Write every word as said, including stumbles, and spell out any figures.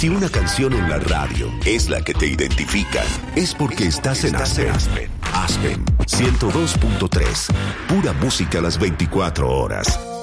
Si una canción en la radio es la que te identifica, es porque estás en Aspen. Aspen ciento dos punto tres. Pura música a las veinticuatro horas.